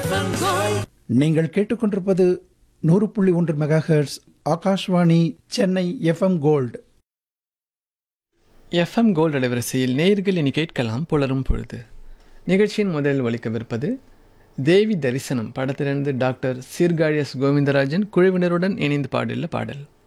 நீங்கள் கேட்டுக்கொண்டிருப்பது 100.1 megahertz Akashvani Chennai FM gold. FM gold அலைவரிசையில் நேயர்கள் இனி கேட்கலாம் புலரும் பொழுது. நிகழ்ச்சியின் முதலில் ஒலிக்கவிருப்பது தேவி தரிசனம் படத்திலிருந்து டாக்டர் சீர்காழி எஸ் கோவிந்தராஜன் குழுவினருடன் இணைந்து பாடியுள்ள பாடல்.